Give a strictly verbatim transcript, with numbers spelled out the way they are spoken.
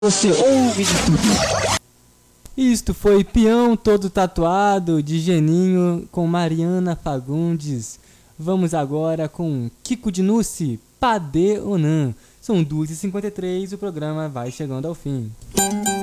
Você ouve de tudo. Isto foi Peão Todo Tatuado, de Geninho, com Mariana Fagundes. Vamos agora com Kiko Dinucci, Padê Onan. São duas e cinquenta e três, o programa vai chegando ao fim.